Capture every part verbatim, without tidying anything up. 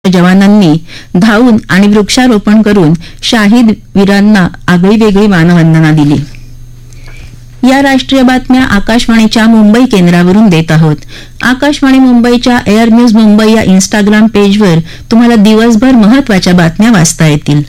जवानांनी धावून आणि वृक्षारोपण करून शहीद वीरांना आगळीवेगळी मानवंदना दिली। या राष्ट्रीय बातम्या आकाशवाणीच्या मुंबई केंद्रावरून देत आहोत। आकाशवाणी मुंबईच्या एअर न्यूज मुंबई या इंस्टाग्राम पेजवर तुम्हाला दिवसभर महत्त्वाच्या बातम्या वाचता येतील।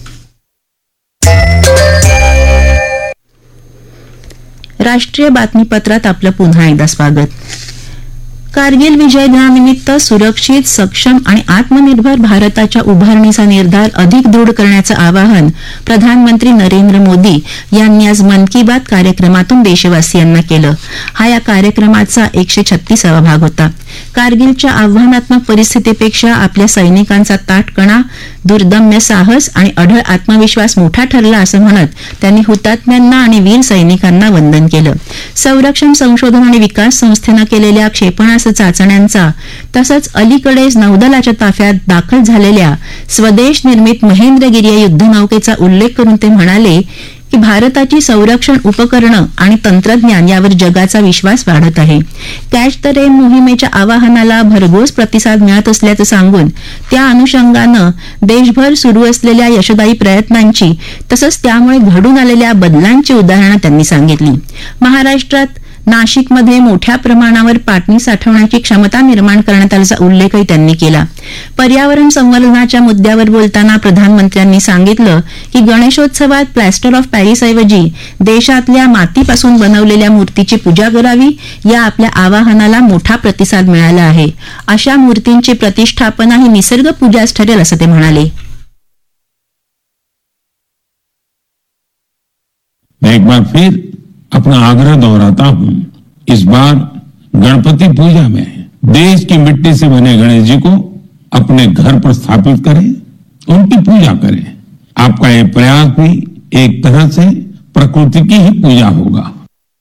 राष्ट्रीय बातमीपत्रात आपलं पुन्हा एकदा स्वागत। कारगिल विजय दिनानिमित्त सुरक्षित, सक्षम आणि आत्मनिर्भर भारताच्या उभारणीचा निर्धार अधिक दृढ करण्याचं आवाहन प्रधानमंत्री नरेंद्र मोदी यांनी आज मन की बात कार्यक्रमातून देशवासियांना केलं। हा या कार्यक्रमाचा एकशे छत्तीसावा भाग होता। कारगिलच्या आव्हानात्मक परिस्थितीपेक्षा आपल्या सैनिकांचा ताठपणा, दुर्दम्य साहस आणि अढळ आत्मविश्वास मोठा ठरला असं म्हणत त्यांनी हुतात्म्यांना आणि वीर सैनिकांना वंदन केलं। संरक्षण संशोधन आणि विकास संस्थेनं केलेल्या क्षेपणास्त्र चाचण्यांचा तसंच अलीकडेच नौदलाच्या ताफ्यात दाखल झालेल्या स्वदेश निर्मित महेंद्रगिरी या युद्धनौकेचा उल्लेख करून ते म्हणाले की भारताची संरक्षण उपकरणं आणि तंत्रज्ञान यावर जगाचा विश्वास वाढत आहे। कॅच द रेन मोहिमेच्या आवाहनाला भरघोस प्रतिसाद मिळत असल्याचं सांगून त्या अनुषंगानं देशभर सुरू असलेल्या यशदायी प्रयत्नांची तसंच त्यामुळे घडून आलेल्या बदलांची उदाहरणं त्यांनी सांगितली। महाराष्ट्रात नाशिकमध्ये मोठ्या प्रमाणावर पाटणी साठवण्याची क्षमता निर्माण करण्यात आल्याचा उल्लेखही त्यांनी केला। पर्यावरण संवर्धनाच्या मुद्द्यावर बोलताना प्रधानमंत्र्यांनी सांगितलं की गणेशोत्सवात प्लॅस्टर ऑफ पॅरिसऐवजी देशातल्या मातीपासून बनवलेल्या मूर्तीची पूजा करावी, या आपल्या आवाहनाला मोठा प्रतिसाद मिळाला आहे। अशा मूर्तींची प्रतिष्ठापना ही निसर्ग पूजाच ठरेल असं ते म्हणाले। एक बार फिर अपना आग्रह दोहराता हूं, इस बार गणपति पूजा में देश की मिट्टी से बने गणेश जी को अपने घर पर स्थापित करें, उनकी पूजा करें। आपका ये प्रयास भी एक तरह से प्रकृति की ही पूजा होगा।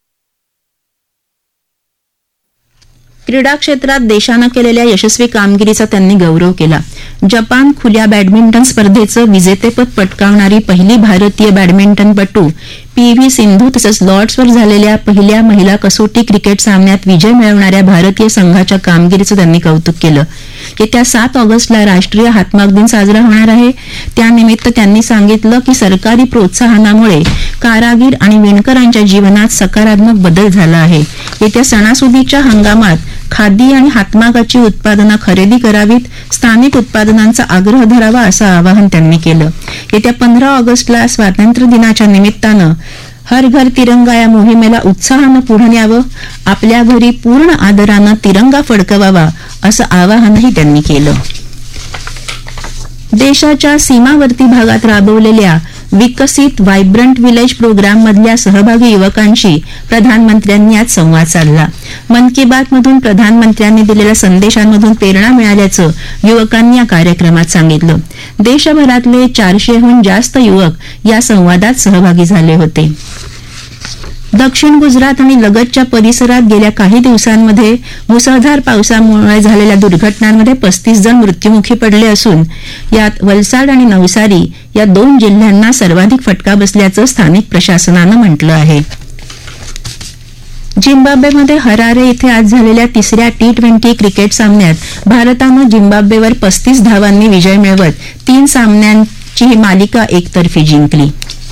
क्रीडा क्षेत्रात देशानं केलेल्या यशस्वी कामगिरीचा त्यांनी गौरव केला। जपान खुल्या बॅडमिंटन स्पर्धेचं विजेतेपद पटकावणारी पहिली भारतीय बॅडमिंटनपटू पी व्ही सिंधू तसंच लॉर्ड्सवर झालेल्या पहिल्या महिला कसोटी क्रिकेट सामन्यात विजय मिळवणाऱ्या भारतीय संघाच्या कामगिरीचं त्यांनी कौतुक केलं। येत्या सात ऑगस्टला राष्ट्रीय हातमाग दिन साजरा होणार आहे। त्यानिमित्त त्यांनी सांगितलं की सरकारी प्रोत्साहनामुळे कारागीर आणि विणकरांच्या जीवनात सकारात्मक बदल झाला आहे। येत्या सणासुदीच्या हंगामात खादी आणि हातमागाची उत्पादनं खरेदी करावीत, स्थानिक उत्पादनांचा आग्रह धरावा असं आवाहन त्यांनी केलं। येत्या पंधरा ऑगस्टला स्वातंत्र्य दिनाच्या निमित्तानं हर घर तिरंगा या मोहिमेला उत्साहानं पुढे न्यावं, आपल्या घरी पूर्ण आदरानं तिरंगा फडकवावा असं आवाहनही त्यांनी केलं। देशाच्या सीमावर्ती भागात राबवलेल्या विकसित व्हायब्रंट विलेज प्रोग्राम मधल्या सहभागी युवकांशी प्रधानमंत्र्यांनी आज संवाद साधला। मन की बात मधून प्रधानमंत्र्यांनी दिलेल्या संदेशांमधून प्रेरणा मिळाल्याचं युवकांनी या कार्यक्रमात सांगितलं। देशभरातले चारशेहून जास्त युवक या संवादात सहभागी झाले होते। दक्षिण गुजरात आणि लगतच्या परिसरात गेल्या काही दिवसांमध्ये मुसळधार पावसामुळे झालेल्या दुर्घटनांमध्ये पस्तीस जण मृत्युमुखी पडले असून यात वलसाड आणि नवसारी या दोन जिल्ह्यांना सर्वाधिक फटका बसल्याचं स्थानिक प्रशासनानं म्हटलं आहे। झिम्बाब्वेमध्ये हरारे इथे आज झालेल्या तिसऱ्या टी ट्वेंटी क्रिकेट सामन्यात भारतानं झिम्बाब्वेवर पस्तीस धावांनी विजय मिळवत तीन सामन्यांची ही मालिका एकतर्फी जिंकली।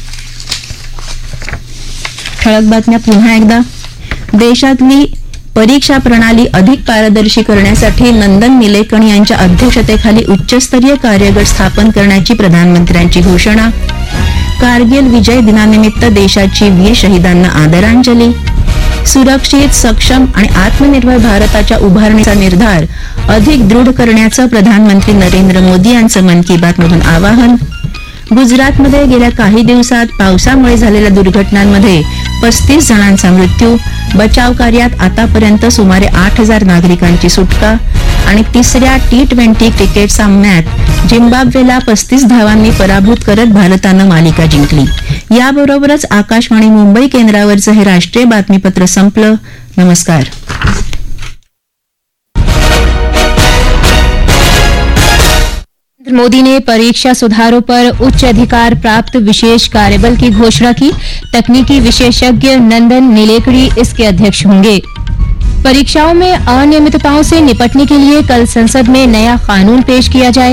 ठळक बातम्या पुन्हा एकदा। देशातली परीक्षा प्रणाली अधिक पारदर्शी करण्यासाठी नंदन निलेकण यांच्या अध्यक्षतेखाली उच्चस्तरीय कार्यगट स्थापन करण्याची प्रधानमंत्र्यांची घोषणा। कारगिल विजय दिनानिमित्त देशाची वीर शहीदांना आदरांजली। सुरक्षित, सक्षम आणि आत्मनिर्भर भारताच्या उभारणीचा निर्धार अधिक दृढ करण्याचं प्रधानमंत्री नरेंद्र मोदी यांचं मन की बात मधून आवाहन। गुजरातमध्ये गेल्या काही दिवसात पावसामुळे झालेल्या दुर्घटनांमध्ये पस्तीस जणांचा मृत्यू, बचाव कार्यात आतापर्यंत सुमारे आठ हजार नागरिकांची सुटका आणि तिसऱ्या टी ट्वेंटी क्रिकेट सामन्यात झिम्बाब्वेला पस्तीस धावांनी पराभूत करत भारतानं मालिका जिंकली। याबरोबरच आकाशवाणी मुंबई केंद्रावरचं हे राष्ट्रीय बातमीपत्र संपलं। नमस्कार। मोदी ने परीक्षा सुधारों पर उच्च अधिकार प्राप्त विशेष कार्यबल की घोषणा की। तकनीकी विशेषज्ञ नंदन नीलेकणी इसके अध्यक्ष होंगे। परीक्षाओं में अनियमितताओं से निपटने के लिए कल संसद में नया कानून पेश किया जाएगा।